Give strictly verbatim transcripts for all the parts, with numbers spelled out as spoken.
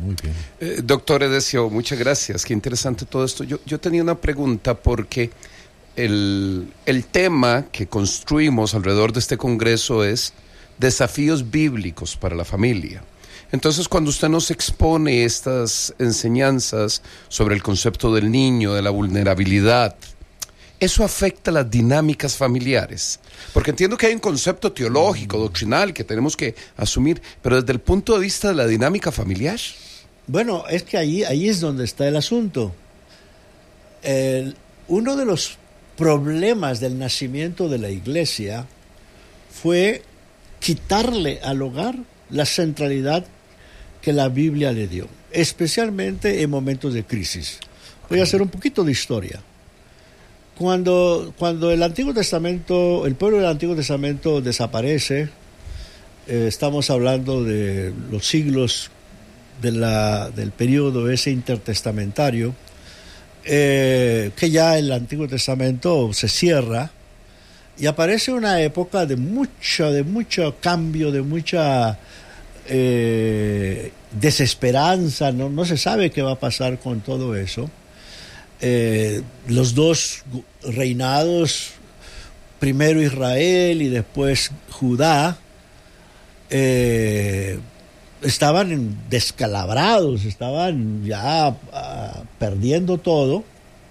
Muy bien. Eh, doctor Edesio, muchas gracias. Qué interesante todo esto. Yo, yo tenía una pregunta porque el, el tema que construimos alrededor de este congreso es desafíos bíblicos para la familia. Entonces, cuando usted nos expone estas enseñanzas sobre el concepto del niño, de la vulnerabilidad, ¿eso afecta las dinámicas familiares? Porque entiendo que hay un concepto teológico, doctrinal, que tenemos que asumir, pero desde el punto de vista de la dinámica familiar. Bueno, es que ahí, ahí es donde está el asunto. El, uno de los problemas del nacimiento de la iglesia fue quitarle al hogar la centralidad que la Biblia le dio, especialmente en momentos de crisis. Voy a hacer un poquito de historia. Cuando, cuando el Antiguo Testamento, el pueblo del Antiguo Testamento desaparece, eh, estamos hablando de los siglos de la, del periodo ese intertestamentario, eh, que ya el Antiguo Testamento se cierra y aparece una época de mucho, de mucho cambio, de mucha eh, desesperanza, no, no se sabe qué va a pasar con todo eso. Eh, los dos reinados, primero Israel y después Judá, eh, estaban descalabrados, estaban ya uh, perdiendo todo,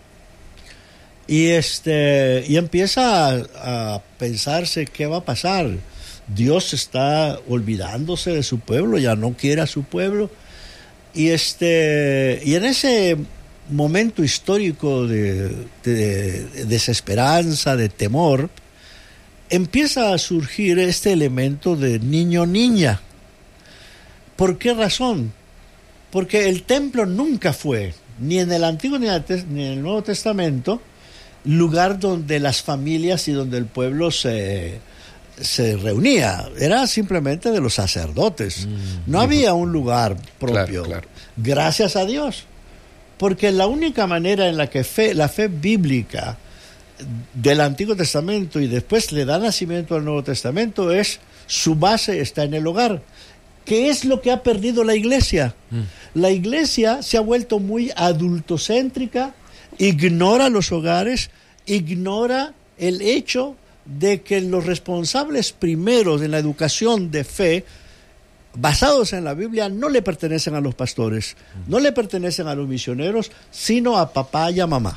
y este y empieza a, a pensarse qué va a pasar. Dios está olvidándose de su pueblo, ya no quiere a su pueblo, y este y en ese momento histórico de, de, de desesperanza, de temor, empieza a surgir este elemento de niño-niña. ¿Por qué razón? Porque el templo nunca fue, ni en el Antiguo ni en el Nuevo Testamento, lugar donde las familias y donde el pueblo se, se reunía. Era simplemente de los sacerdotes. Mm, no sí. había un lugar propio. Claro, claro. Gracias a Dios. Porque la única manera en la que fe, la fe bíblica del Antiguo Testamento y después le da nacimiento al Nuevo Testamento es, su base está en el hogar. ¿Qué es lo que ha perdido la iglesia? Mm. La iglesia se ha vuelto muy adultocéntrica, ignora los hogares, ignora el hecho de que los responsables primeros en la educación de fe, basados en la Biblia, no le pertenecen a los pastores, no le pertenecen a los misioneros, sino a papá y a mamá.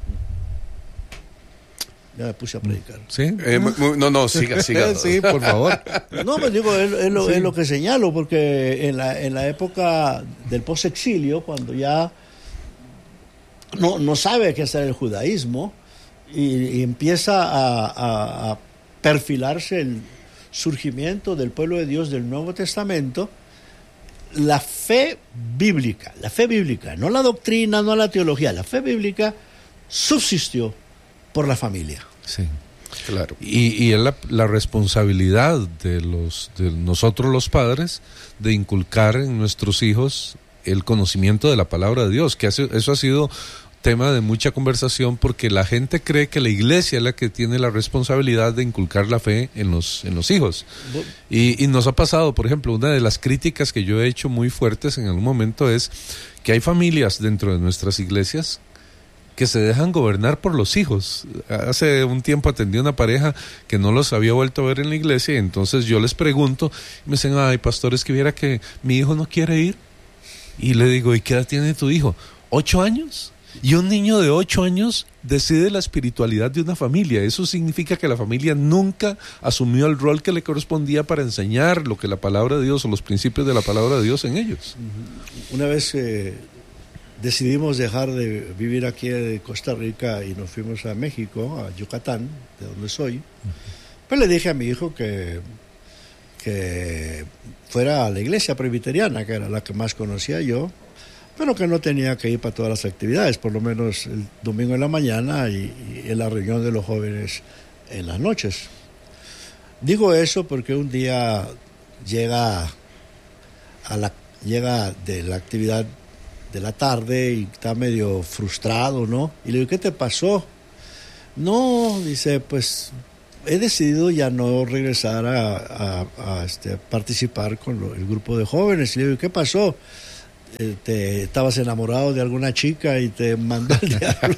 Ya me puse a predicar. ¿Sí? Eh, no, no, siga, siga. Sí, por favor. No, pues digo, es, es, lo, sí. es lo que señalo, porque en la, en la época del posexilio, cuando ya no, no sabe qué hacer el judaísmo, y, y empieza a, a, a perfilarse el surgimiento del pueblo de Dios del Nuevo Testamento, la fe bíblica, la fe bíblica, no la doctrina, no la teología, la fe bíblica subsistió por la familia. Sí, claro. Y, y es la, la responsabilidad de los de nosotros los padres de inculcar en nuestros hijos el conocimiento de la palabra de Dios, que hace, eso ha sido tema de mucha conversación, porque la gente cree que la iglesia es la que tiene la responsabilidad de inculcar la fe en los en los hijos. Y, y nos ha pasado, por ejemplo, una de las críticas que yo he hecho muy fuertes en algún momento es que hay familias dentro de nuestras iglesias que se dejan gobernar por los hijos. Hace un tiempo atendí a una pareja que no los había vuelto a ver en la iglesia, y entonces yo les pregunto, y me dicen, ay, pastores, que viera que mi hijo no quiere ir. Y le digo, ¿y qué edad tiene tu hijo? ¿Ocho años? Y un niño de ocho años decide la espiritualidad de una familia. Eso significa que la familia nunca asumió el rol que le correspondía para enseñar lo que la palabra de Dios o los principios de la palabra de Dios en ellos. Una vez eh, decidimos dejar de vivir aquí en Costa Rica y nos fuimos a México, a Yucatán, de donde soy. Uh-huh. Pues le dije a mi hijo que, que fuera a la iglesia presbiteriana, que era la que más conocía yo, pero que no tenía que ir para todas las actividades, por lo menos el domingo en la mañana y, y en la reunión de los jóvenes en las noches. Digo eso porque un día llega a la llega de la actividad de la tarde y está medio frustrado, ¿no? Y le digo, ¿qué te pasó? No, dice, pues he decidido ya no regresar a, a, a este, participar con lo, el grupo de jóvenes. Y le digo, ¿qué pasó? eh, te estabas enamorado de alguna chica y te mandó al diablo.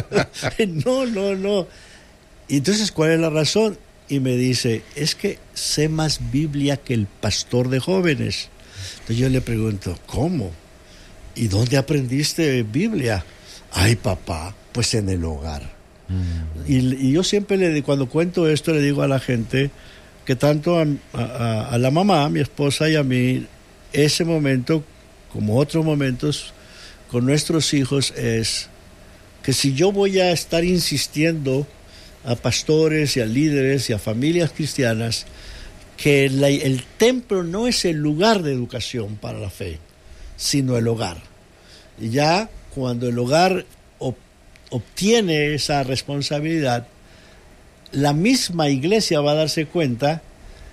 No, no, no. Y entonces, ¿cuál es la razón? Y me dice, es que sé más Biblia que el pastor de jóvenes. Entonces yo le pregunto, ¿cómo? ¿Y dónde aprendiste Biblia? Ay, papá, pues en el hogar. Mm. Y, y yo siempre, le, cuando cuento esto, le digo a la gente que tanto a, a, a la mamá, a mi esposa y a mí, ese momento, como otros momentos con nuestros hijos, es que si yo voy a estar insistiendo a pastores y a líderes y a familias cristianas que la, el templo no es el lugar de educación para la fe, sino el hogar. Y ya cuando el hogar ob, obtiene esa responsabilidad, la misma iglesia va a darse cuenta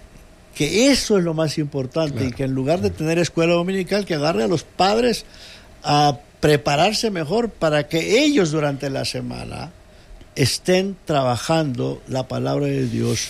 que eso es lo más importante, claro, y que en lugar de tener escuela dominical, que agarre a los padres a prepararse mejor para que ellos durante la semana estén trabajando la palabra de Dios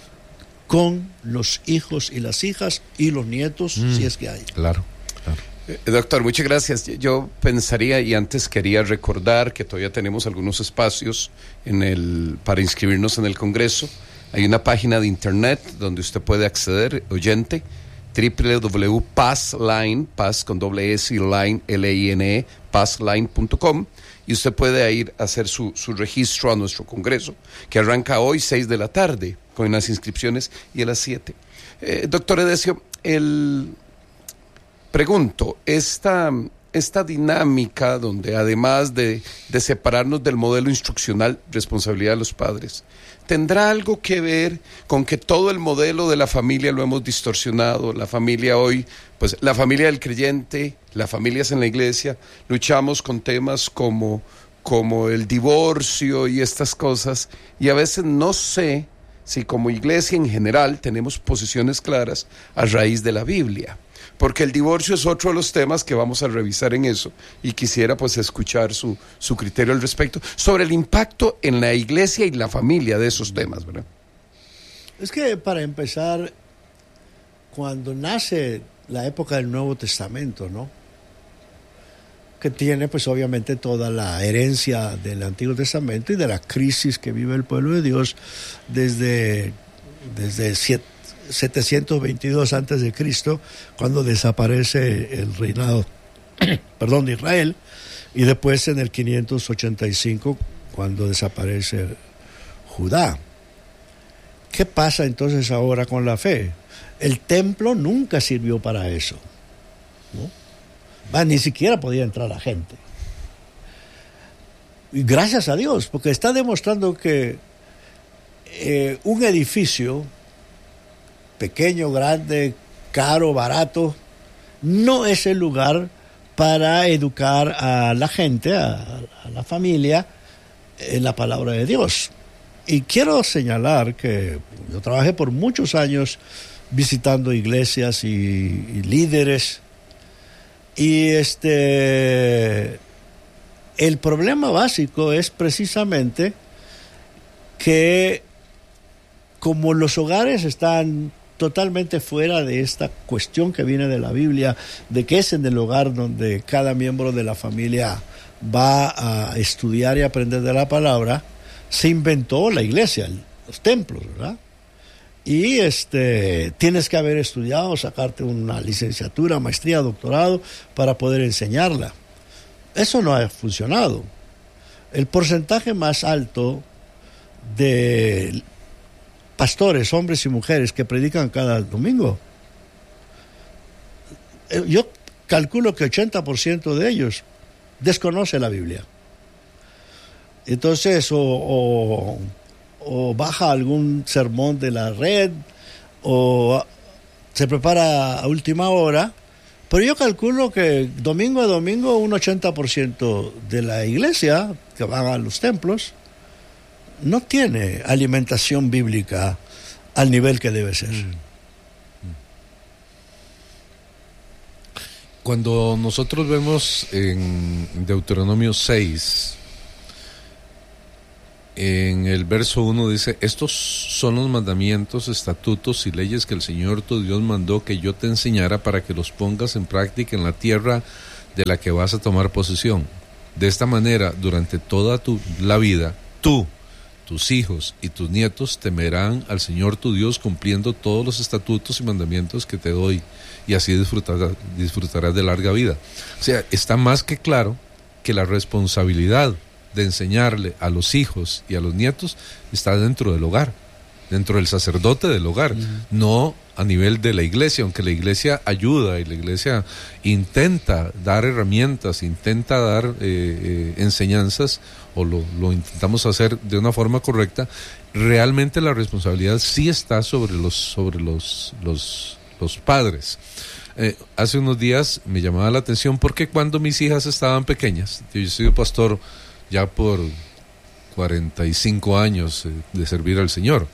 con los hijos y las hijas y los nietos, mm, si es que hay. Claro, claro. Eh, doctor, muchas gracias. Yo pensaría, y antes quería recordar que todavía tenemos algunos espacios en el, para inscribirnos en el Congreso. Hay una página de internet donde usted puede acceder, oyente, doble u doble u doble u punto pazline, paz con doble S y line, L I N E, pazline punto com, y usted puede ir a hacer su, su registro a nuestro Congreso, que arranca hoy seis de la tarde, con las inscripciones, y a las siete. Eh, doctor Edesio, el... pregunto, esta, esta dinámica donde además de, de separarnos del modelo instruccional, responsabilidad de los padres, ¿tendrá algo que ver con que todo el modelo de la familia lo hemos distorsionado? La familia hoy, pues la familia del creyente, las familias en la iglesia, luchamos con temas como, como el divorcio y estas cosas, y a veces no sé si como iglesia en general tenemos posiciones claras a raíz de la Biblia. Porque el divorcio es otro de los temas que vamos a revisar en eso, y quisiera pues escuchar su, su criterio al respecto sobre el impacto en la iglesia y la familia de esos temas, ¿verdad? Es que para empezar, cuando nace la época del Nuevo Testamento, ¿no?, que tiene pues obviamente toda la herencia del Antiguo Testamento y de la crisis que vive el pueblo de Dios desde, desde siete, setecientos veintidós antes de Cristo, cuando desaparece el reinado perdón, de Israel, y después en el quinientos ochenta y cinco cuando desaparece Judá. ¿Qué pasa entonces ahora con la fe? El templo nunca sirvió para eso, ¿no? Va, ni siquiera podía entrar la gente. Y gracias a Dios, porque está demostrando que eh, un edificio pequeño, grande, caro, barato, no es el lugar para educar a la gente, a, a la familia, en la palabra de Dios. Y quiero señalar que yo trabajé por muchos años visitando iglesias y, y líderes, y este el problema básico es precisamente que como los hogares están totalmente fuera de esta cuestión que viene de la Biblia, de que es en el hogar donde cada miembro de la familia va a estudiar y aprender de la palabra, se inventó la iglesia, los templos, ¿verdad? Y este tienes que haber estudiado, sacarte una licenciatura, maestría, doctorado para poder enseñarla. Eso no ha funcionado. El porcentaje más alto de pastores, hombres y mujeres, que predican cada domingo, yo calculo que ochenta por ciento de ellos desconoce la Biblia. Entonces, o, o, o baja algún sermón de la red, o se prepara a última hora, pero yo calculo que domingo a domingo un ochenta por ciento de la iglesia que van a los templos no tiene alimentación bíblica al nivel que debe ser. Cuando nosotros vemos en Deuteronomio seis, en el verso uno dice: estos son los mandamientos, estatutos y leyes que el Señor tu Dios mandó que yo te enseñara para que los pongas en práctica en la tierra de la que vas a tomar posesión. De esta manera, durante toda tu, la vida, tú, tus hijos y tus nietos temerán al Señor tu Dios, cumpliendo todos los estatutos y mandamientos que te doy, y así disfrutarás, disfrutarás de larga vida. O sea, está más que claro que la responsabilidad de enseñarle a los hijos y a los nietos está dentro del hogar, dentro del sacerdote del hogar, uh-huh. no a nivel de la iglesia, aunque la iglesia ayuda y la iglesia intenta dar herramientas, intenta dar eh, eh, enseñanzas, o lo, lo intentamos hacer de una forma correcta. Realmente la responsabilidad sí está sobre los, sobre los, los, los padres. Eh, hace unos días me llamaba la atención porque cuando mis hijas estaban pequeñas, yo soy pastor ya por cuarenta y cinco años eh, de servir al Señor,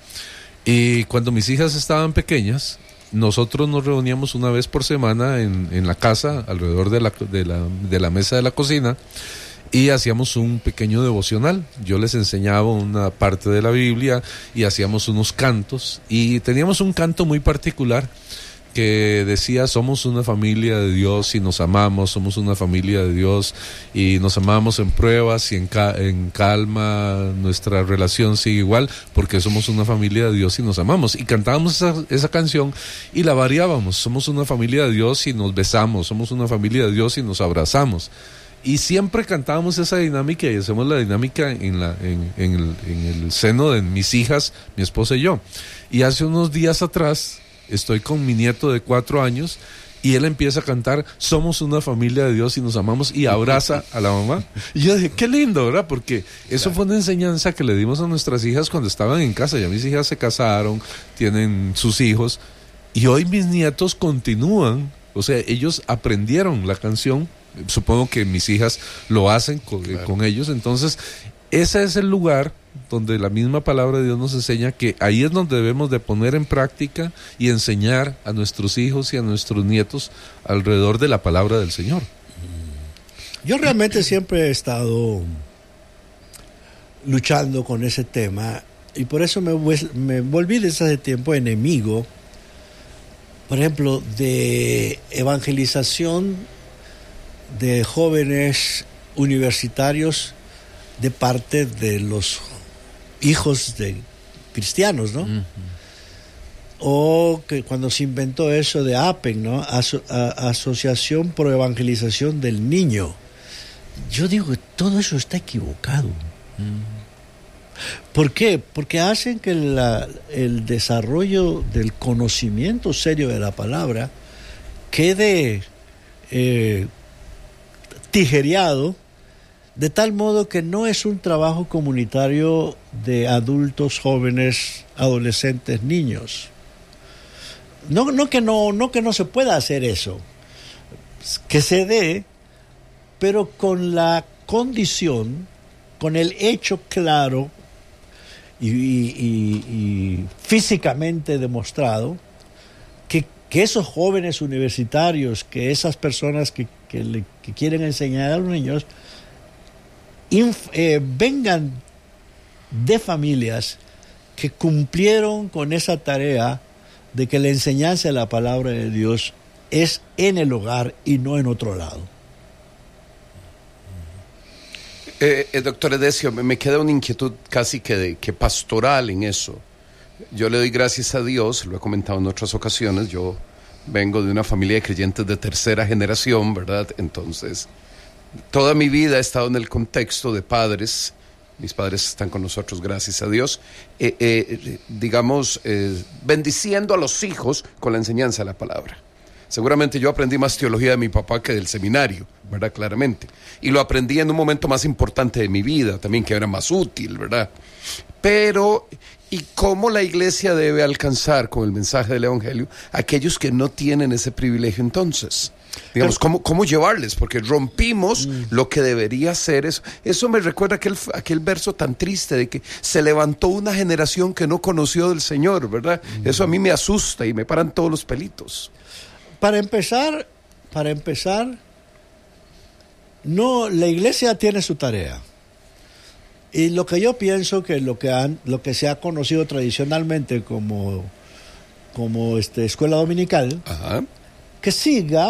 y cuando mis hijas estaban pequeñas, nosotros nos reuníamos una vez por semana en, en la casa, alrededor de la, de, la, de la mesa de la cocina, y hacíamos un pequeño devocional. Yo les enseñaba una parte de la Biblia y hacíamos unos cantos, y teníamos un canto muy particular que decía: somos una familia de Dios y nos amamos, somos una familia de Dios y nos amamos en pruebas y en, ca- en calma, nuestra relación sigue igual porque somos una familia de Dios y nos amamos. Y cantábamos esa, esa canción y la variábamos: somos una familia de Dios y nos besamos, somos una familia de Dios y nos abrazamos. Y siempre cantábamos esa dinámica, y hacemos la dinámica en, la, en, en, el, en el seno de mis hijas, mi esposa y yo. Y hace unos días atrás estoy con mi nieto de cuatro años y él empieza a cantar: somos una familia de Dios y nos amamos, y abraza a la mamá. Y yo dije, qué lindo, ¿verdad? Porque eso claro. fue una enseñanza que le dimos a nuestras hijas cuando estaban en casa. Ya mis hijas se casaron, tienen sus hijos, y hoy mis nietos continúan, o sea, ellos aprendieron la canción. Supongo que mis hijas lo hacen con, claro. con ellos. Entonces, ese es el lugar donde la misma palabra de Dios nos enseña que ahí es donde debemos de poner en práctica y enseñar a nuestros hijos y a nuestros nietos alrededor de la palabra del Señor. Yo realmente siempre he estado luchando con ese tema, y por eso me, me volví desde hace tiempo enemigo, por ejemplo, de evangelización de jóvenes universitarios de parte de los hijos de cristianos, ¿no? Uh-huh. O que cuando se inventó eso de A P E N, ¿no? Aso- a- Asociación Pro Evangelización del Niño. Yo digo que todo eso está equivocado. Uh-huh. ¿Por qué? Porque hacen que la, el desarrollo del conocimiento serio de la palabra quede eh, tijereado, de tal modo que no es un trabajo comunitario de adultos, jóvenes, adolescentes, niños. No, no, que no, no que no se pueda hacer eso, que se dé, pero con la condición, con el hecho claro y, y, y, y físicamente demostrado que, que esos jóvenes universitarios, que esas personas que, que, le, que quieren enseñar a los niños, Inf, eh, vengan de familias que cumplieron con esa tarea de que la enseñanza de la palabra de Dios es en el hogar y no en otro lado. Eh, eh, doctor Edesio, me, me queda una inquietud casi que, de, que pastoral en eso. Yo le doy gracias a Dios, lo he comentado en otras ocasiones, yo vengo de una familia de creyentes de tercera generación, ¿verdad? Entonces, toda mi vida he estado en el contexto de padres. Mis padres están con nosotros, gracias a Dios, eh, eh, digamos, eh, bendiciendo a los hijos con la enseñanza de la palabra. Seguramente yo aprendí más teología de mi papá que del seminario, ¿verdad? Claramente. Y lo aprendí en un momento más importante de mi vida, también que era más útil, ¿verdad? Pero, ¿y cómo la iglesia debe alcanzar con el mensaje del Evangelio a aquellos que no tienen ese privilegio entonces? Digamos, ¿cómo, cómo llevarles? Porque rompimos mm. lo que debería ser eso. Eso me recuerda aquel, aquel verso tan triste de que se levantó una generación que no conoció del Señor, ¿verdad? Mm. Eso a mí me asusta y me paran todos los pelitos. Para empezar, para empezar, no, la iglesia tiene su tarea. Y lo que yo pienso que lo que han, lo que se ha conocido tradicionalmente como, como este, escuela dominical, Ajá. que siga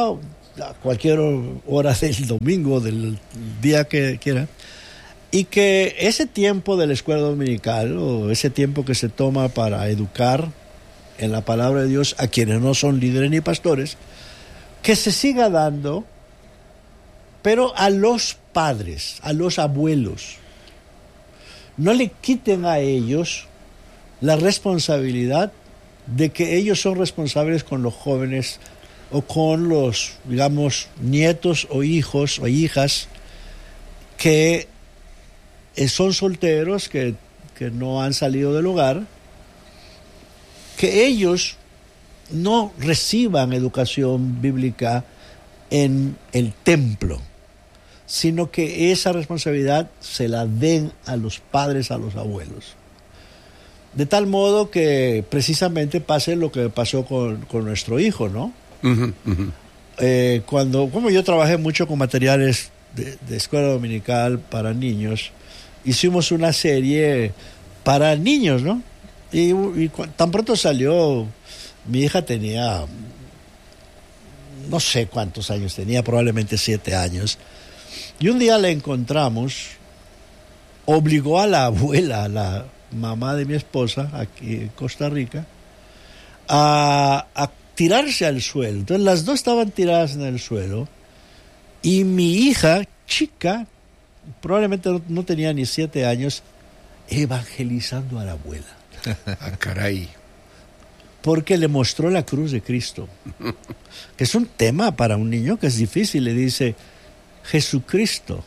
a cualquier hora del domingo, del día que quiera, y que ese tiempo de la escuela dominical, o ese tiempo que se toma para educar en la palabra de Dios a quienes no son líderes ni pastores, que se siga dando, pero a los padres, a los abuelos. No le quiten a ellos la responsabilidad de que ellos son responsables con los jóvenes o con los, digamos, nietos o hijos o hijas que son solteros, que, que no han salido del hogar, que ellos no reciban educación bíblica en el templo, sino que esa responsabilidad se la den a los padres, a los abuelos. De tal modo que precisamente pase lo que pasó con, con nuestro hijo, ¿no? Uh-huh, uh-huh. Eh, cuando, como yo trabajé mucho con materiales de, de escuela dominical para niños, hicimos una serie para niños, ¿no? Y, y tan pronto salió, mi hija tenía, no sé cuántos años tenía, probablemente siete años. Y un día la encontramos, obligó a la abuela, a la mamá de mi esposa, aquí en Costa Rica, a, a tirarse al suelo. Entonces las dos estaban tiradas en el suelo y mi hija, chica, probablemente no, no tenía ni siete años, evangelizando a la abuela. Ah, caray. Porque le mostró la cruz de Cristo, que es un tema para un niño que es difícil. Le dice, Jesucristo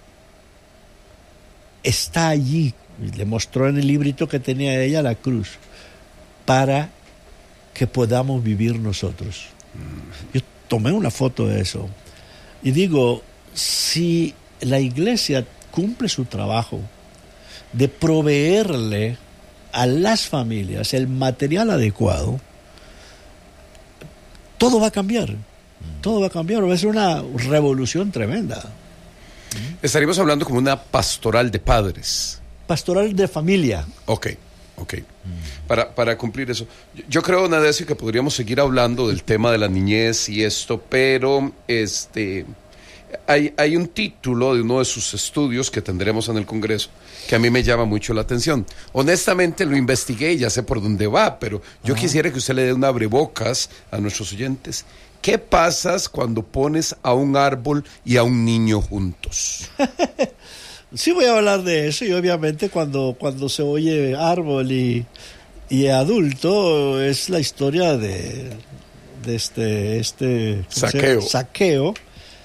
está allí. Y le mostró en el librito que tenía ella la cruz para que podamos vivir nosotros. Yo tomé una foto de eso y digo, si la iglesia cumple su trabajo de proveerle a las familias el material adecuado, todo va a cambiar. Todo va a cambiar. Va a ser una revolución tremenda. Estaríamos hablando como una pastoral de padres. Pastoral de familia. Ok, ok. Mm. Para, para cumplir eso. Yo, yo creo, Nadesio, que podríamos seguir hablando del tema de la niñez y esto, pero este hay, hay un título de uno de sus estudios que tendremos en el Congreso que a mí me llama mucho la atención. Honestamente lo investigué y ya sé por dónde va, pero yo Ajá. quisiera que usted le dé un abrebocas a nuestros oyentes. ¿Qué pasa cuando pones a un árbol y a un niño juntos? Sí, voy a hablar de eso, y obviamente cuando, cuando se oye árbol y, y adulto es la historia de, de este, este Zaqueo. Zaqueo.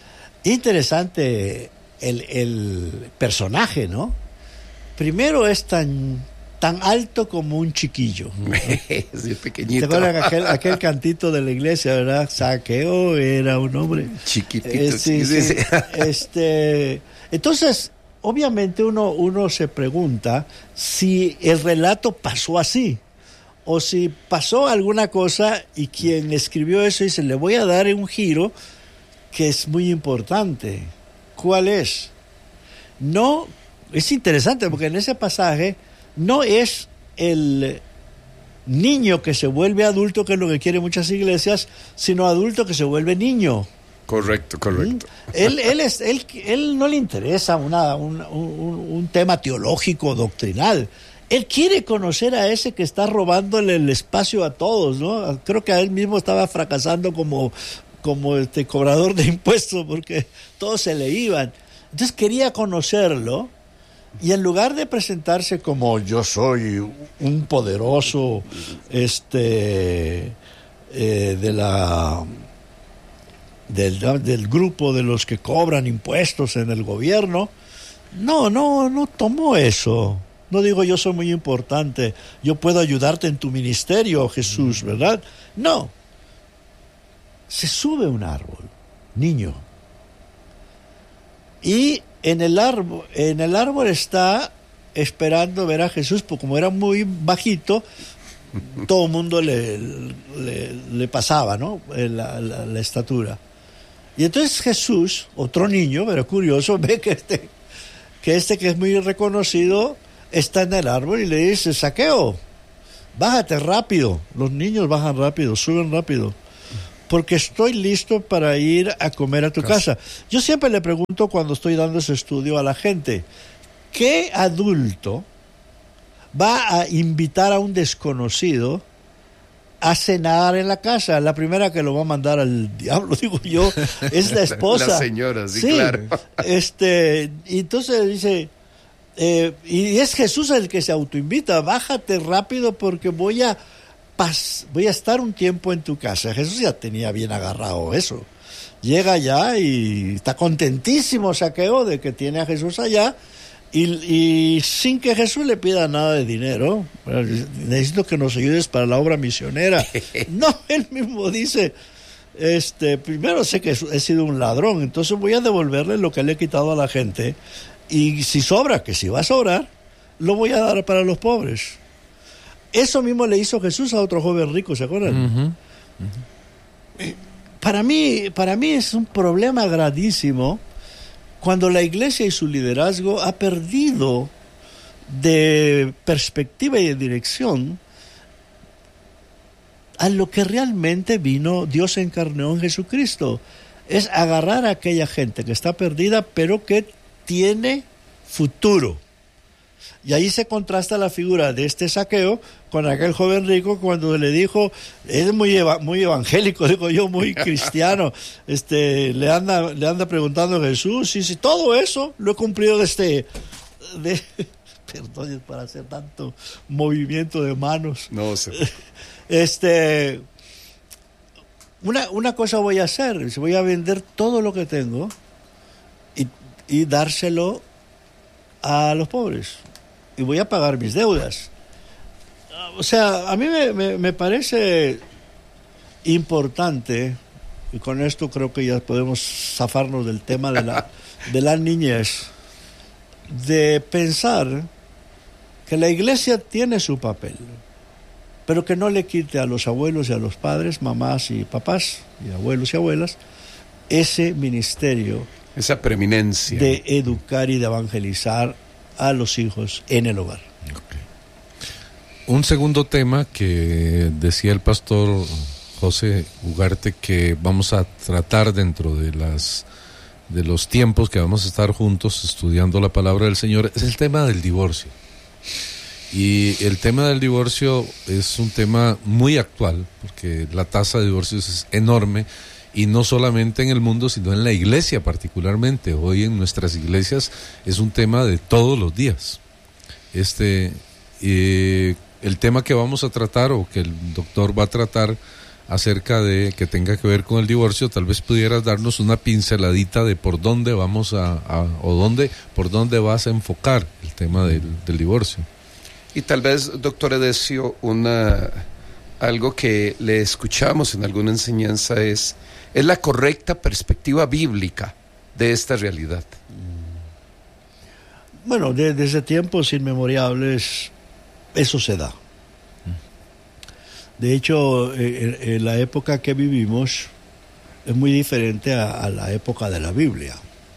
Interesante el, el personaje, ¿no? Primero es tan, tan alto como un chiquillo, ¿no? Sí, pequeñito. ¿Te acuerdas aquel, aquel cantito de la iglesia, verdad? Zaqueo era un hombre chiquitito. Eh, sí, sí, sí. Sí. Este, entonces, obviamente uno, uno se pregunta si el relato pasó así, o si pasó alguna cosa y quien escribió eso dice, le voy a dar un giro que es muy importante. ¿Cuál es? No, es interesante porque en ese pasaje no es el niño que se vuelve adulto, que es lo que quieren muchas iglesias, sino adulto que se vuelve niño. Correcto, correcto. Él, él, es, él, él no le interesa una, un, un, un tema teológico, doctrinal. Él quiere conocer a ese que está robándole el espacio a todos, ¿no? Creo que a él mismo estaba fracasando como, como este cobrador de impuestos porque todos se le iban. Entonces quería conocerlo y en lugar de presentarse como yo soy un poderoso este eh, de la... Del, del grupo de los que cobran impuestos en el gobierno, no, no, no tomó eso. No digo yo soy muy importante, yo puedo ayudarte en tu ministerio, Jesús, ¿verdad? No. Se sube un árbol, niño. Y en el árbol, en el árbol está esperando ver a Jesús, porque como era muy bajito, todo el mundo le, le, le pasaba, ¿no? La, la, la estatura. Y entonces Jesús, otro niño, pero curioso, ve que este, que este que es muy reconocido está en el árbol y le dice, Zaqueo, bájate rápido. Los niños bajan rápido, suben rápido, porque estoy listo para ir a comer a tu casa. casa. Yo siempre le pregunto cuando estoy dando ese estudio a la gente, ¿qué adulto va a invitar a un desconocido a cenar en la casa? La primera que lo va a mandar al diablo, digo yo, es la esposa. La señora, sí, sí, claro. Este, y entonces dice, eh, y es Jesús el que se autoinvita, bájate rápido porque voy a, pas, voy a estar un tiempo en tu casa. Jesús ya tenía bien agarrado eso. Llega allá y está contentísimo Zaqueo de que tiene a Jesús allá. Y, y sin que Jesús le pida nada de dinero, necesito que nos ayudes para la obra misionera. No, él mismo dice, este, primero sé que he sido un ladrón, entonces voy a devolverle lo que le he quitado a la gente, y si sobra, que si va a sobrar, lo voy a dar para los pobres. Eso mismo le hizo Jesús a otro joven rico, ¿se acuerdan? Uh-huh. Uh-huh. Para mí, para mí es un problema gravísimo cuando la iglesia y su liderazgo ha perdido de perspectiva y de dirección a lo que realmente vino, Dios encarnó en Jesucristo. Es agarrar a aquella gente que está perdida, pero que tiene futuro. Y ahí se contrasta la figura de este Zaqueo con aquel joven rico cuando le dijo, es muy eva- muy evangélico, digo yo, muy cristiano, este, le anda le anda preguntando a Jesús, y si todo eso lo he cumplido desde, de, perdón para hacer tanto movimiento de manos. No sé. Este, una, una cosa voy a hacer, voy a vender todo lo que tengo y, y dárselo a los pobres. Y voy a pagar mis deudas. O sea, a mí me, me, me parece importante, y con esto creo que ya podemos zafarnos del tema de la, de la niñez, de pensar que la iglesia tiene su papel, pero que no le quite a los abuelos y a los padres, mamás y papás, y abuelos y abuelas, ese ministerio, esa preeminencia de educar y de evangelizar a los hijos en el hogar. Okay. Un segundo tema que decía el pastor José Ugarte que vamos a tratar dentro de las de los tiempos que vamos a estar juntos estudiando la palabra del Señor es el tema del divorcio. Y el tema del divorcio es un tema muy actual porque la tasa de divorcios es enorme. Y no solamente en el mundo, sino en la iglesia particularmente. Hoy en nuestras iglesias es un tema de todos los días. Este, eh, el tema que vamos a tratar, o que el doctor va a tratar acerca de que tenga que ver con el divorcio, tal vez pudieras darnos una pinceladita de por dónde vamos a, a o dónde, por dónde vas a enfocar el tema del, del divorcio. Y tal vez, doctor Edesio, una, algo que le escuchamos en alguna enseñanza es... es la correcta perspectiva bíblica de esta realidad. Bueno, de, desde tiempos inmemorables eso se da. De hecho, en, en la época que vivimos es muy diferente a, a la época de la Biblia.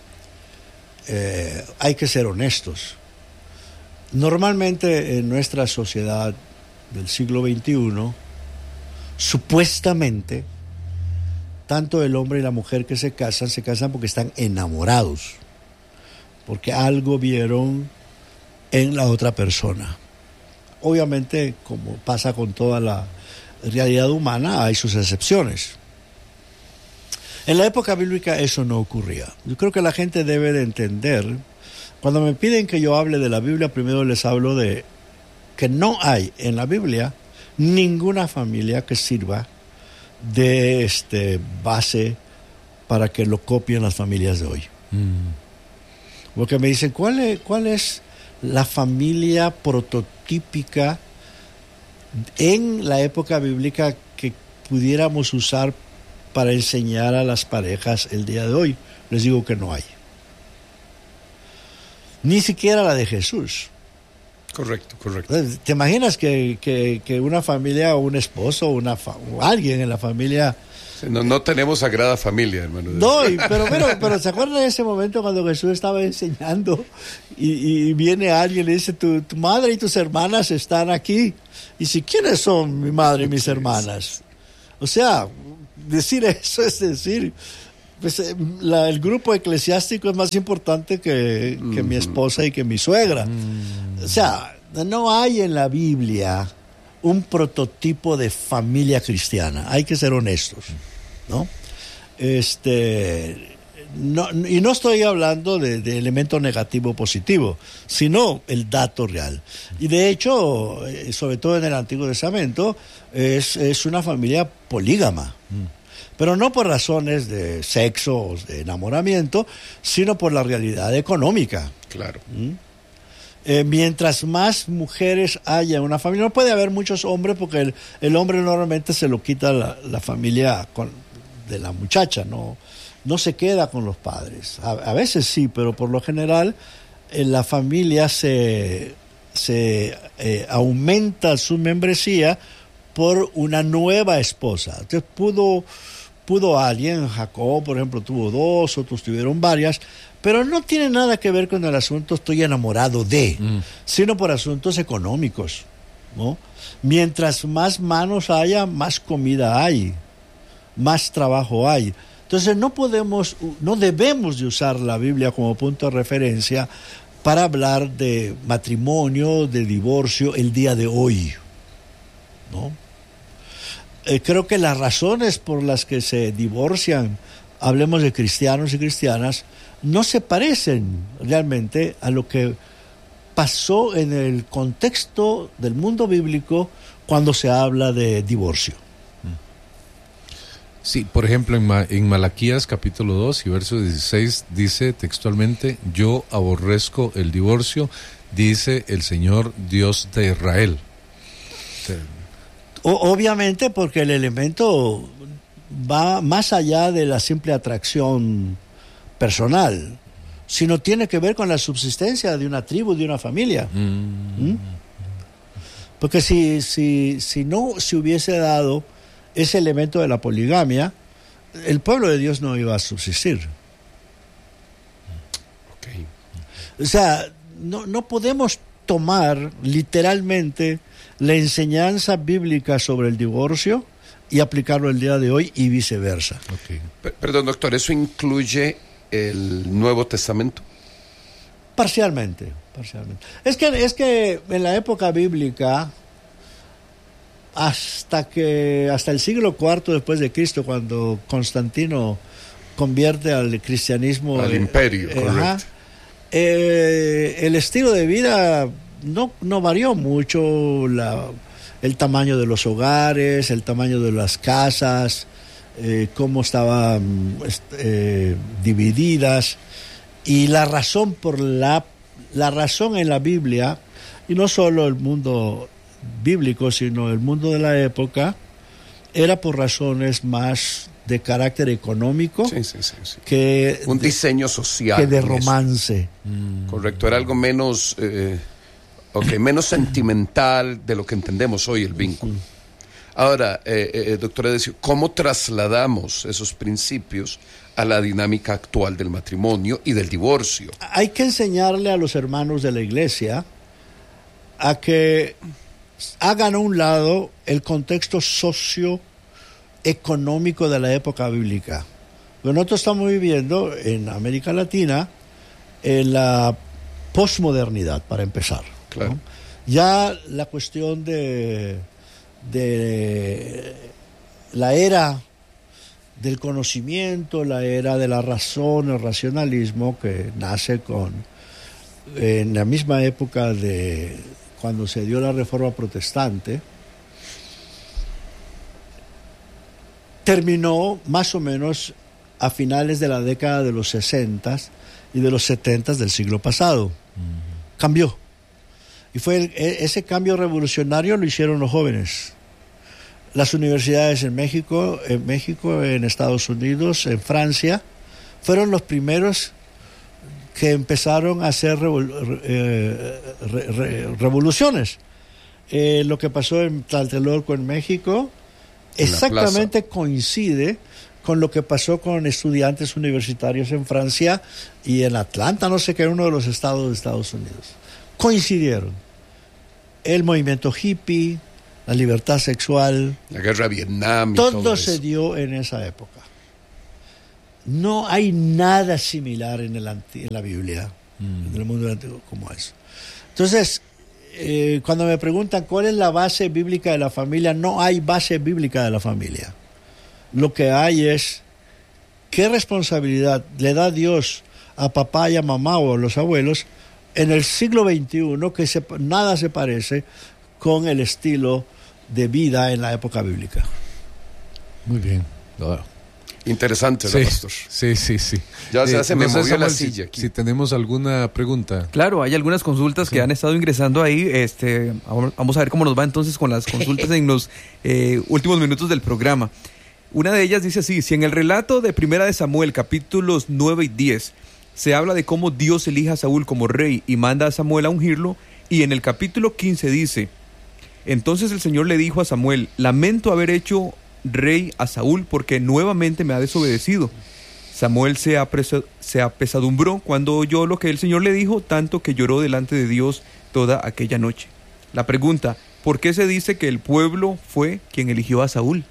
Eh, hay que ser honestos. Normalmente en nuestra sociedad del siglo veintiuno, supuestamente, tanto el hombre y la mujer que se casan, se casan porque están enamorados, porque algo vieron en la otra persona. Obviamente, como pasa con toda la realidad humana, hay sus excepciones. En la época bíblica eso no ocurría. Yo creo que la gente debe de entender, cuando me piden que yo hable de la Biblia, primero les hablo de que no hay en la Biblia ninguna familia que sirva de este base para que lo copien las familias de hoy. Mm. Porque me dicen, ¿cuál es, cuál es la familia prototípica en la época bíblica que pudiéramos usar para enseñar a las parejas el día de hoy? Les digo que no hay. Ni siquiera la de Jesús. Correcto, correcto. ¿Te imaginas que, que, que una familia o un esposo o, una fa- o alguien en la familia... No, no tenemos sagrada familia, hermano. No, y, pero, pero, pero ¿se acuerdan de ese momento cuando Jesús estaba enseñando y, y viene alguien y le dice, tu, tu madre y tus hermanas están aquí? Y dice, ¿quiénes son mi madre y mis hermanas? O sea, decir eso es decir, pues, la, el grupo eclesiástico es más importante que, que mm. mi esposa y que mi suegra. Mm. O sea, no hay en la Biblia un prototipo de familia cristiana. Hay que ser honestos, ¿no? Este, no y no estoy hablando de, de elemento negativo o positivo, sino el dato real. Y de hecho, sobre todo en el Antiguo Testamento, es, es una familia polígama. Mm. Pero no por razones de sexo o de enamoramiento, sino por la realidad económica. Claro. ¿Mm? Eh, mientras más mujeres haya en una familia, no puede haber muchos hombres porque el, el hombre normalmente se lo quita la, la familia con, de la muchacha, no, no se queda con los padres. A, a veces sí, pero por lo general en la familia se, se eh, aumenta su membresía por una nueva esposa. Entonces pudo, pudo alguien, Jacob por ejemplo tuvo dos, otros tuvieron varias, pero no tiene nada que ver con el asunto estoy enamorado de, mm. sino por asuntos económicos, ¿no? Mientras más manos haya, más comida hay, más trabajo hay. Entonces no podemos, no debemos de usar la Biblia como punto de referencia para hablar de matrimonio, de divorcio el día de hoy, ¿no? Eh, creo que las razones por las que se divorcian, hablemos de cristianos y cristianas, no se parecen realmente a lo que pasó en el contexto del mundo bíblico cuando se habla de divorcio. Sí, por ejemplo, en, Ma- en Malaquías capítulo dos y verso dieciséis dice textualmente, yo aborrezco el divorcio, dice el Señor Dios de Israel. Sí. O- obviamente porque el elemento va más allá de la simple atracción personal, sino tiene que ver con la subsistencia de una tribu, de una familia. Mm. ¿Mm? Porque si, si, si no se hubiese dado ese elemento de la poligamia, el pueblo de Dios no iba a subsistir. Okay. O sea, no, no podemos tomar literalmente la enseñanza bíblica sobre el divorcio y aplicarlo el día de hoy y viceversa. Okay. P- perdón, doctor, ¿eso incluye el Nuevo Testamento? Parcialmente, parcialmente. Es que, es que en la época bíblica, hasta que hasta el siglo cuarto después de Cristo, cuando Constantino convierte al cristianismo al eh, imperio, eh, correcto. Ajá, eh, el estilo de vida no, no varió mucho, la, el tamaño de los hogares, el tamaño de las casas, eh, cómo estaban eh, divididas, y la razón por la la razón en la Biblia, y no solo el mundo bíblico, sino el mundo de la época, era por razones más de carácter económico, sí, sí, sí, sí. que un de, diseño social, que de romance. Mm. Correcto, era algo menos eh, okay, menos sentimental de lo que entendemos hoy el vínculo. Ahora, eh, eh, doctor Edesio, ¿cómo trasladamos esos principios a la dinámica actual del matrimonio y del divorcio? Hay que enseñarle a los hermanos de la iglesia a que hagan a un lado el contexto socioeconómico de la época bíblica. Pero nosotros estamos viviendo en América Latina en la posmodernidad, para empezar, claro. ¿no? Ya la cuestión de, de la era del conocimiento, la era de la razón, el racionalismo, que nace con en la misma época de cuando se dio la Reforma Protestante, terminó más o menos a finales de la década de los sesenta y de los setenta del siglo pasado. Uh-huh. Cambió. Y fue el, ese cambio revolucionario lo hicieron los jóvenes. Las universidades en México, en México, en Estados Unidos, en Francia, fueron los primeros que empezaron a hacer revol, eh, re, re, revoluciones. Eh, lo que pasó en Tlatelolco, en México, en exactamente coincide con lo que pasó con estudiantes universitarios en Francia y en Atlanta, no sé qué, uno de los estados de Estados Unidos. Coincidieron. El movimiento hippie, la libertad sexual. La guerra de Vietnam. Y todo todo se eso. dio en esa época. No hay nada similar en, el anti- en la Biblia, mm. en el mundo antiguo, como eso. Entonces, eh, cuando me preguntan cuál es la base bíblica de la familia, no hay base bíblica de la familia. Lo que hay es qué responsabilidad le da Dios a papá y a mamá o a los abuelos en el siglo veintiuno, que se, nada se parece con el estilo de vida en la época bíblica. Muy bien. Wow. Interesante, ¿verdad, sí, pastor? Sí, sí, sí. Ya se, eh, se no me sé, movió la Samuel, silla si, aquí. si tenemos alguna pregunta. Claro, hay algunas consultas sí. que han estado ingresando ahí. Este, vamos a ver cómo nos va entonces con las consultas en los eh, últimos minutos del programa. Una de ellas dice así: si en el relato de Primera de Samuel, capítulos nueve y diez, se habla de cómo Dios elige a Saúl como rey y manda a Samuel a ungirlo, y en el capítulo quince dice: entonces el Señor le dijo a Samuel, lamento haber hecho rey a Saúl porque nuevamente me ha desobedecido. Samuel se, apresa, se apesadumbró cuando oyó lo que el Señor le dijo, tanto que lloró delante de Dios toda aquella noche. La pregunta: ¿por qué se dice que el pueblo fue quien eligió a Saúl?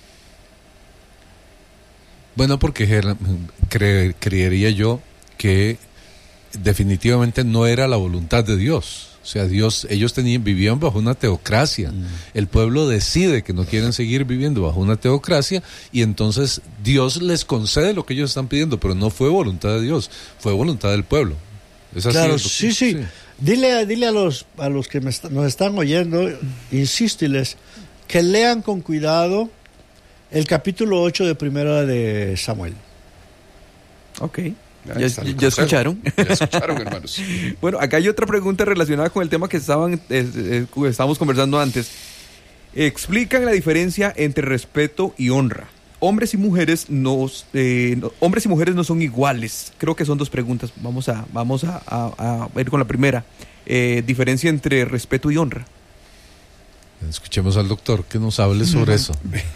Bueno, porque cre, creería yo que definitivamente no era la voluntad de Dios. O sea, Dios, ellos tenían, vivían bajo una teocracia. Mm. El pueblo decide que no quieren seguir viviendo bajo una teocracia y entonces Dios les concede lo que ellos están pidiendo, pero no fue voluntad de Dios, fue voluntad del pueblo. ¿Es así? Claro, sí, sí, sí. Dile, dile a los, a los que me est- nos están oyendo, insístiles, que lean con cuidado el capítulo ocho de Primera de Samuel. Ok. Ya, ya, ya escucharon. Ya escucharon, hermanos. Bueno, acá hay otra pregunta relacionada con el tema que estaban, eh, eh, estábamos conversando antes. Explican la diferencia entre respeto y honra. Hombres y mujeres no, eh, no, hombres y mujeres no son iguales. Creo que son dos preguntas. Vamos a, vamos a, a, a ir con la primera. Eh, diferencia entre respeto y honra. Escuchemos al doctor que nos hable sobre eso.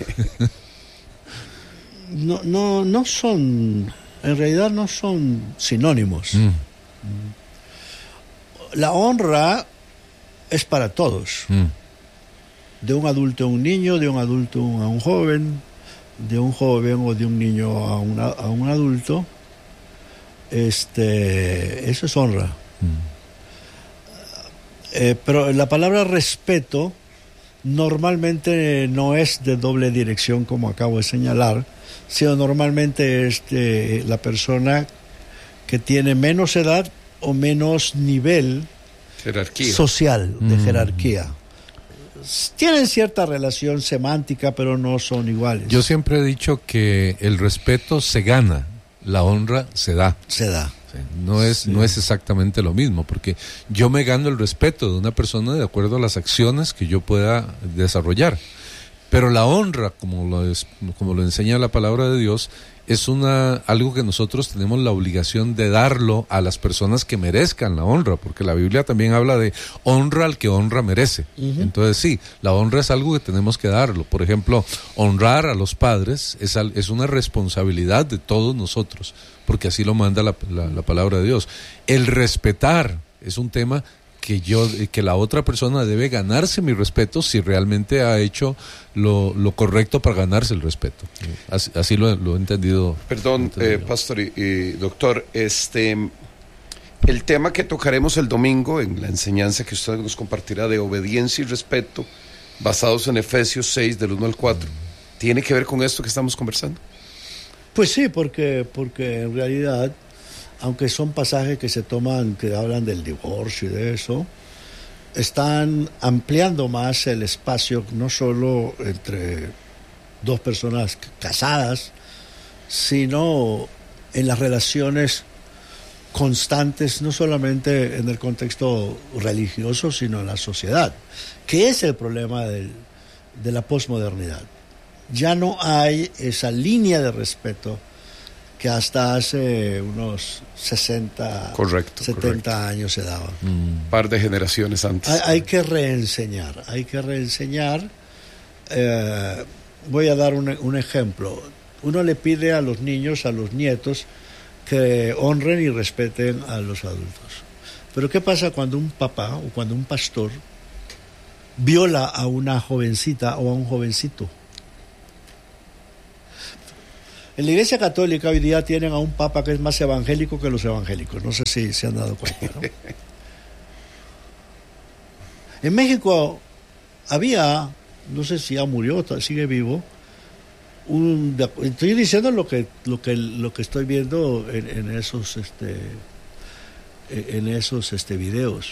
No, no, no son, en realidad no son sinónimos. Mm. La honra es para todos. Mm. De un adulto a un niño, de un adulto a un joven, de un joven o de un niño a, una, a un adulto. Este, eso es honra. Mm. Eh, pero la palabra respeto normalmente no es de doble dirección, como acabo de señalar, sino normalmente es de la persona que tiene menos edad o menos nivel jerarquía. social, de mm. jerarquía. Tienen cierta relación semántica, pero no son iguales. Yo siempre he dicho que el respeto se gana, la honra se da. Se da. No es, sí. no es exactamente lo mismo, porque yo me gano el respeto de una persona de acuerdo a las acciones que yo pueda desarrollar. Pero la honra, como lo, es, como lo enseña la palabra de Dios, es una algo que nosotros tenemos la obligación de darlo a las personas que merezcan la honra, porque la Biblia también habla de honra al que honra merece. Uh-huh. Entonces sí, la honra es algo que tenemos que darlo. Por ejemplo, honrar a los padres es, es una responsabilidad de todos nosotros, porque así lo manda la, la, la palabra de Dios. El respetar es un tema que yo, que la otra persona debe ganarse mi respeto si realmente ha hecho lo, lo correcto para ganarse el respeto. Así, así lo, lo he entendido. Perdón, entendido. Eh, pastor y, y doctor, este, el tema que tocaremos el domingo en la enseñanza que usted nos compartirá de obediencia y respeto, basados en Efesios seis, del uno al cuatro, mm. ¿tiene que ver con esto que estamos conversando? Pues sí, porque, porque en realidad, aunque son pasajes que se toman, que hablan del divorcio y de eso, están ampliando más el espacio, no solo entre dos personas casadas, sino en las relaciones constantes, no solamente en el contexto religioso, sino en la sociedad, que es el problema del, de la posmodernidad. Ya no hay esa línea de respeto que hasta hace unos sesenta, correcto, setenta correcto. años se daba. Un mm. par de generaciones antes. Hay, hay que reenseñar, hay que reenseñar. Eh, voy a dar un, un ejemplo. Uno le pide a los niños, a los nietos, que honren y respeten a los adultos. Pero ¿qué pasa cuando un papá o cuando un pastor viola a una jovencita o a un jovencito. En la Iglesia Católica hoy día tienen a un papa que es más evangélico que los evangélicos. No sé si se han dado cuenta, ¿no? En México había, no sé si ya murió, sigue vivo, un, estoy diciendo lo que lo que lo que estoy viendo en, en esos este en esos este videos,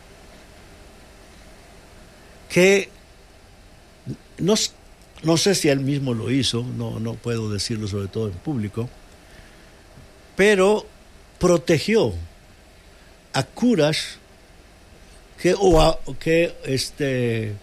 que no No sé si él mismo lo hizo, no, no puedo decirlo, sobre todo en público, pero protegió a curas que, o a, que este,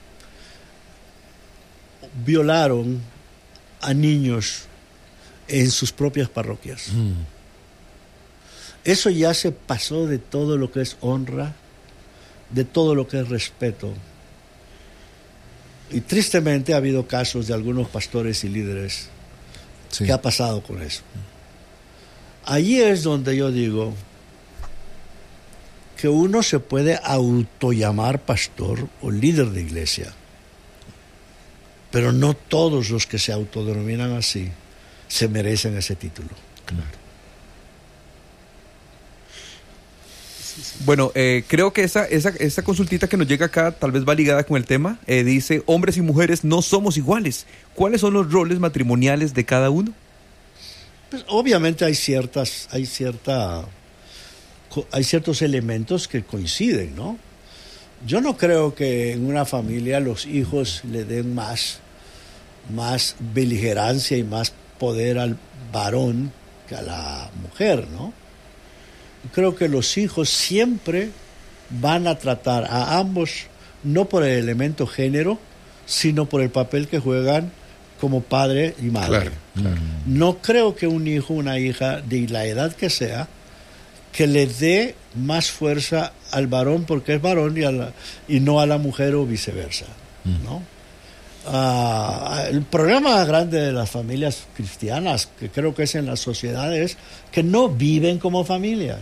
violaron a niños en sus propias parroquias. Mm. Eso ya se pasó de todo lo que es honra, de todo lo que es respeto. Y tristemente ha habido casos de algunos pastores y líderes sí. que ha pasado con eso. Allí es donde yo digo que uno se puede autollamar pastor o líder de iglesia, pero no todos los que se autodenominan así se merecen ese título. Claro. Bueno, eh, creo que esa, esa, esa consultita que nos llega acá tal vez va ligada con el tema. Eh, dice, hombres y mujeres no somos iguales. ¿Cuáles son los roles matrimoniales de cada uno? Pues obviamente hay ciertas, hay cierta, hay ciertos elementos que coinciden, ¿no? Yo no creo que en una familia los hijos le den más, más beligerancia y más poder al varón que a la mujer, ¿no? Creo que los hijos siempre van a tratar a ambos, no por el elemento género, sino por el papel que juegan como padre y madre. Claro, claro. No creo que un hijo, una hija, de la edad que sea, que le dé más fuerza al varón porque es varón y, a la, y no a la mujer o viceversa, ¿no? Uh, el problema más grande de las familias cristianas, que creo que es en las sociedades, que no viven como familias.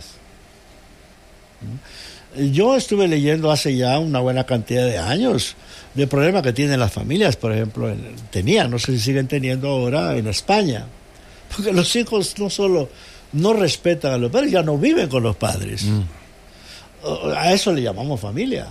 Yo estuve leyendo hace ya una buena cantidad de años del problema que tienen las familias, por ejemplo, en, tenían, no sé si siguen teniendo ahora en España, porque los hijos no solo no respetan a los padres, ya no viven con los padres. Mm. A eso le llamamos familia.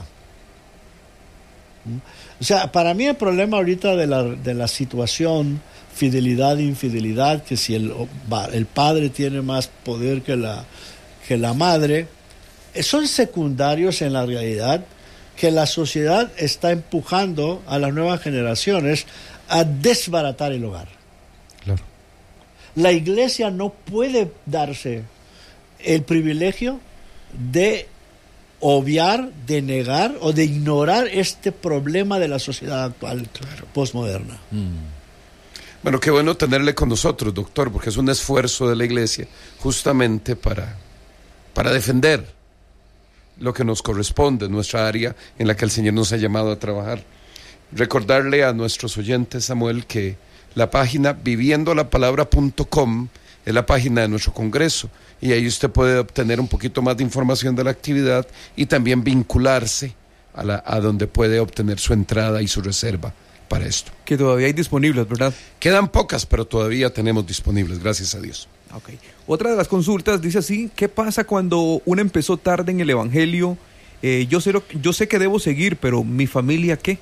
O sea, para mí el problema ahorita de la, de la situación fidelidad e infidelidad, que si el, el padre tiene más poder que la, que la madre, son secundarios en la realidad que la sociedad está empujando a las nuevas generaciones a desbaratar el hogar. Claro. La iglesia no puede darse el privilegio de obviar, de negar o de ignorar este problema de la sociedad actual, claro, postmoderna. Mm. Bueno, qué bueno tenerle con nosotros, doctor, porque es un esfuerzo de la iglesia justamente para, para defender lo que nos corresponde, nuestra área en la que el Señor nos ha llamado a trabajar. Recordarle a nuestros oyentes, Samuel, que la página viviendo la palabra punto com es la página de nuestro congreso, y ahí usted puede obtener un poquito más de información de la actividad y también vincularse a, la, a donde puede obtener su entrada y su reserva para esto. Que todavía hay disponibles, ¿verdad? Quedan pocas, pero todavía tenemos disponibles, gracias a Dios. Okay. Otra de las consultas dice así: ¿qué pasa cuando uno empezó tarde en el evangelio? Eh, yo sé lo, yo sé que debo seguir, pero ¿mi familia qué?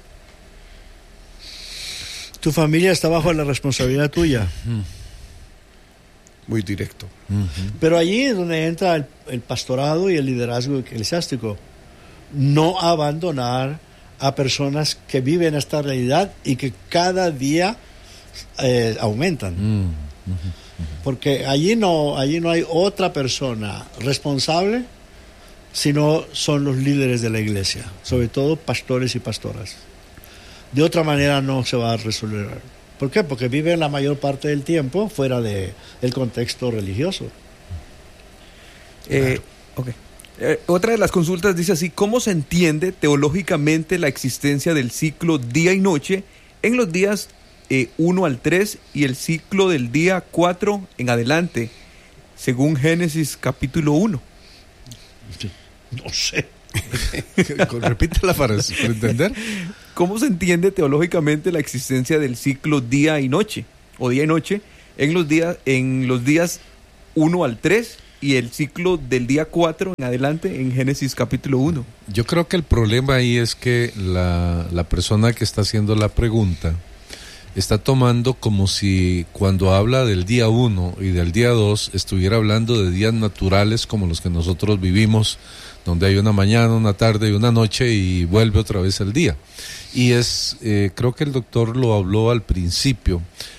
Tu familia está bajo la responsabilidad tuya. Muy directo. Uh-huh. Pero allí es donde entra el, el pastorado y el liderazgo eclesiástico. No abandonar a personas que viven esta realidad y que cada día eh, aumentan. Uh-huh. Uh-huh. Porque allí no, allí no hay otra persona responsable, sino son los líderes de la iglesia, sobre todo pastores y pastoras. De otra manera no se va a resolver. ¿Por qué? Porque viven la mayor parte del tiempo fuera de el contexto religioso. Eh, okay. eh, otra de las consultas dice así: ¿cómo se entiende teológicamente la existencia del ciclo día y noche en los días eh, uno al tres y el ciclo del día cuatro en adelante, según Génesis capítulo uno? No sé. Repítela para, para entender. ¿Cómo se entiende teológicamente la existencia del ciclo día y noche, o día y noche, en los días, en los días uno al tres, y el ciclo del día cuatro en adelante en Génesis capítulo uno? Yo creo que el problema ahí es que la, la persona que está haciendo la pregunta está tomando como si cuando habla del día uno y del día dos estuviera hablando de días naturales como los que nosotros vivimos, donde hay una mañana, una tarde y una noche y vuelve otra vez el día. Y es, eh, creo que el doctor lo habló al principio,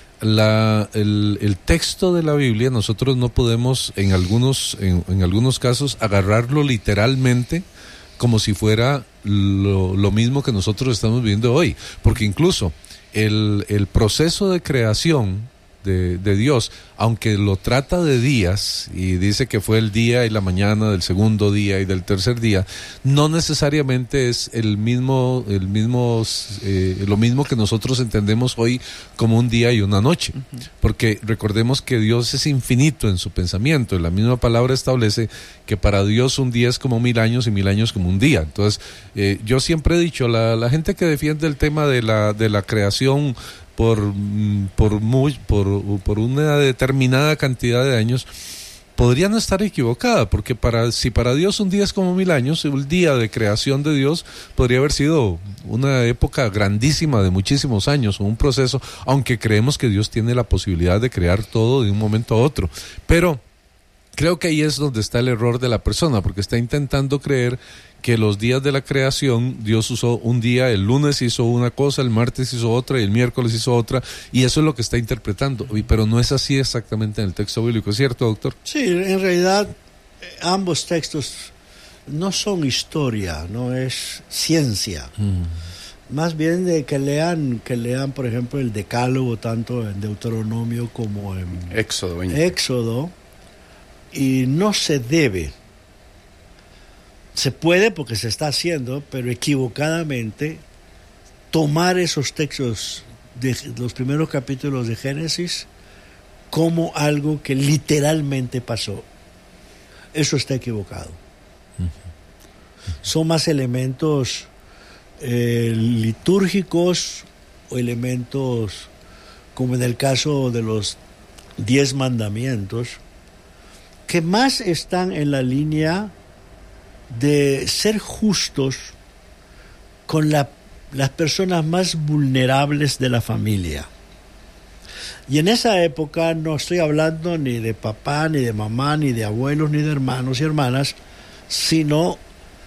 la, el, el texto de la Biblia nosotros no podemos en algunos, en, en algunos casos agarrarlo literalmente como si fuera lo, lo mismo que nosotros estamos viviendo hoy, porque incluso El, el proceso de creación de, de Dios, aunque lo trata de días y dice que fue el día y la mañana del segundo día y del tercer día, no necesariamente es el mismo, el mismo, eh, lo mismo que nosotros entendemos hoy como un día y una noche, uh-huh. Porque recordemos que Dios es infinito en su pensamiento, y la misma palabra establece que para Dios un día es como mil años y mil años como un día. Entonces, eh, yo siempre he dicho, la, la gente que defiende el tema de la, de la creación por por, muy, por por una determinada cantidad de años podría no estar equivocada, porque para si para Dios un día es como mil años, el día de creación de Dios podría haber sido una época grandísima de muchísimos años, un proceso, aunque creemos que Dios tiene la posibilidad de crear todo de un momento a otro. Pero creo que ahí es donde está el error de la persona, porque está intentando creer que los días de la creación, Dios usó un día, el lunes hizo una cosa, el martes hizo otra y el miércoles hizo otra, y eso es lo que está interpretando, pero no es así exactamente en el texto bíblico, ¿es cierto, doctor? Sí, en realidad ambos textos no son historia, no es ciencia. Mm. Más bien de que lean, que lean, por ejemplo, el Decálogo, tanto en Deuteronomio como en Éxodo. veinte. Éxodo, y no se debe. Se puede porque se está haciendo, pero equivocadamente tomar esos textos de los primeros capítulos de Génesis como algo que literalmente pasó. Eso está equivocado. Uh-huh. Son más elementos eh, litúrgicos o elementos como en el caso de los diez mandamientos, que más están en la línea de ser justos con la, las personas más vulnerables de la familia. Y en esa época no estoy hablando ni de papá, ni de mamá, ni de abuelos, ni de hermanos y hermanas, sino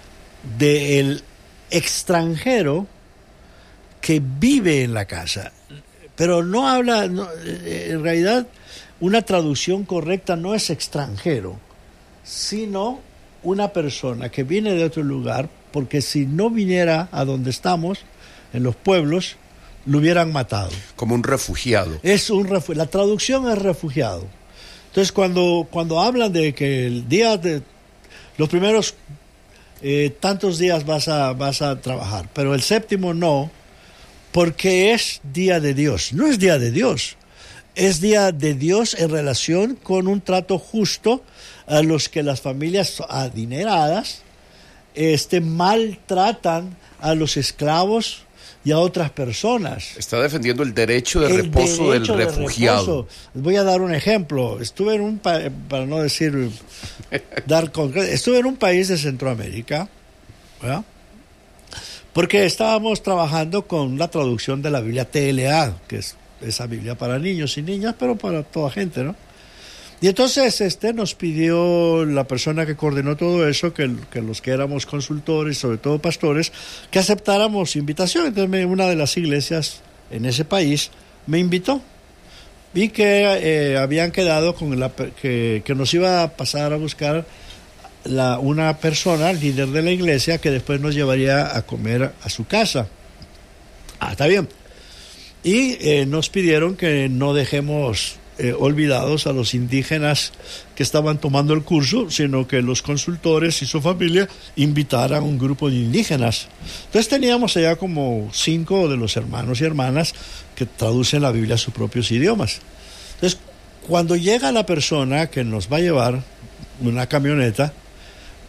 del extranjero que vive en la casa. Pero no habla, no, en realidad una traducción correcta no es extranjero, sino una persona que viene de otro lugar, porque si no viniera a donde estamos, en los pueblos, lo hubieran matado. Como un refugiado. Es un refu- la traducción es refugiado. Entonces, cuando, cuando hablan de que el día de los primeros eh, tantos días vas a, vas a trabajar, pero el séptimo no, porque es día de Dios. No es día de Dios. Es día de Dios en relación con un trato justo a los que las familias adineradas este, maltratan a los esclavos y a otras personas. Está defendiendo el derecho de el reposo derecho del refugiado. De reposo. Voy a dar un ejemplo. Estuve en un país, para no decir, dar concreto, estuve en un país de Centroamérica, ¿verdad? Porque estábamos trabajando con la traducción de la Biblia T L A, que es esa Biblia para niños y niñas, pero para toda gente, ¿no? Y entonces este nos pidió la persona que coordinó todo eso, que, que los que éramos consultores, sobre todo pastores, que aceptáramos invitación. Entonces me, una de las iglesias en ese país me invitó y que eh, habían quedado con la que, que nos iba a pasar a buscar la, una persona, líder de la iglesia, que después nos llevaría a comer a su casa. Ah, está bien. Y eh, nos pidieron que no dejemos eh, olvidados a los indígenas que estaban tomando el curso, sino que los consultores y su familia invitaran a un grupo de indígenas. Entonces teníamos allá como cinco de los hermanos y hermanas que traducen la Biblia a sus propios idiomas. Entonces, cuando llega la persona que nos va a llevar una camioneta,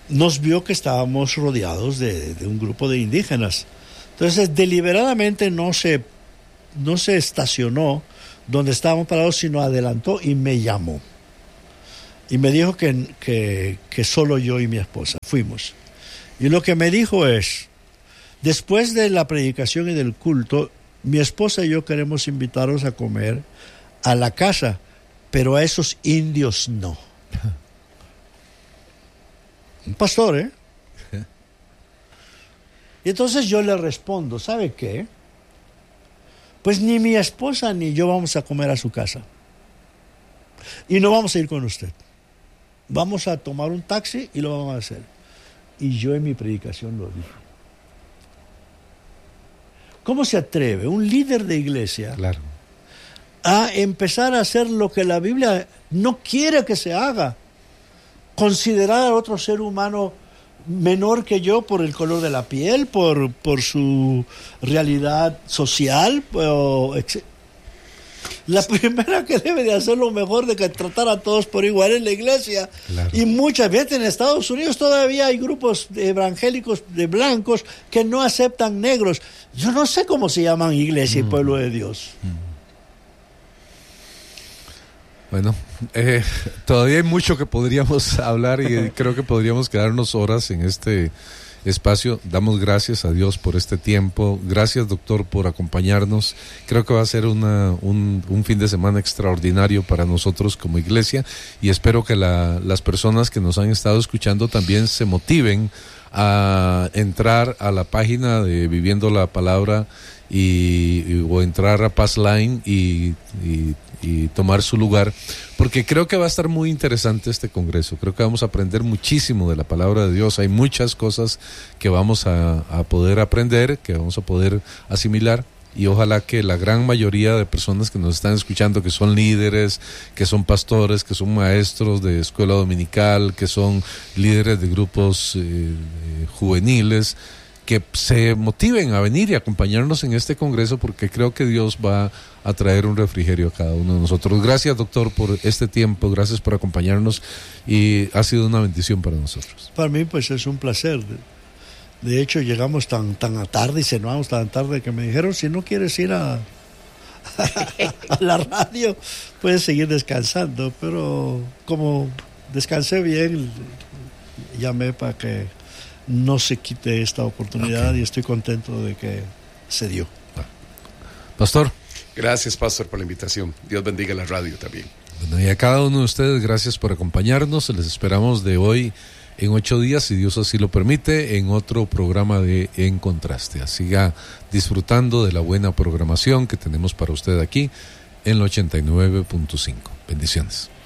nos vio que estábamos rodeados de, de un grupo de indígenas. Entonces, deliberadamente no se, no se estacionó donde estábamos parados, sino adelantó y me llamó. Y me dijo que, que, que solo yo y mi esposa fuimos. Y lo que me dijo es, después de la predicación y del culto, mi esposa y yo queremos invitaros a comer a la casa, pero a esos indios no. Un pastor, ¿eh? Y entonces yo le respondo, ¿sabe qué? Pues ni mi esposa ni yo vamos a comer a su casa. Y no vamos a ir con usted. Vamos a tomar un taxi y lo vamos a hacer. Y yo en mi predicación lo dije. ¿Cómo se atreve un líder de iglesia Claro. a empezar a hacer lo que la Biblia no quiere que se haga? Considerar a otro ser humano menor que yo por el color de la piel, por, por su realidad social. O, la primera que debe de hacer lo mejor de que tratar a todos por igual es la iglesia. Claro. Y muchas veces en Estados Unidos todavía hay grupos evangélicos de blancos que no aceptan negros. Yo no sé cómo se llaman iglesia mm. y pueblo de Dios. Mm. Bueno, eh, todavía hay mucho que podríamos hablar y creo que podríamos quedarnos horas en este espacio. Damos gracias a Dios por este tiempo. Gracias, doctor, por acompañarnos. Creo que va a ser una, un, un fin de semana extraordinario para nosotros como iglesia y espero que la, las personas que nos han estado escuchando también se motiven a entrar a la página de Viviendo la Palabra y, y o entrar a Paz Line y, y y tomar su lugar, porque creo que va a estar muy interesante este congreso. Creo que vamos a aprender muchísimo de la palabra de Dios. Hay muchas cosas que vamos a, a poder aprender, que vamos a poder asimilar, y ojalá que la gran mayoría de personas que nos están escuchando, que son líderes, que son pastores, que son maestros de escuela dominical, que son líderes de grupos eh, juveniles, que se motiven a venir y acompañarnos en este congreso, porque creo que Dios va a traer un refrigerio a cada uno de nosotros. Gracias, doctor, por este tiempo, gracias por acompañarnos y ha sido una bendición para nosotros. Para mí, pues, es un placer. De hecho, llegamos tan, tan a tarde y cenamos tan tarde que me dijeron, si no quieres ir a, a la radio, puedes seguir descansando. Pero como descansé bien, llamé para que no se quite esta oportunidad, okay. Y estoy contento de que se dio. Pastor. Gracias, pastor, por la invitación. Dios bendiga la radio también. Bueno, y a cada uno de ustedes, gracias por acompañarnos. Les esperamos de hoy en ocho días, si Dios así lo permite, en otro programa de En Contraste. Siga disfrutando de la buena programación que tenemos para usted aquí en el ochenta y nueve punto cinco. Bendiciones.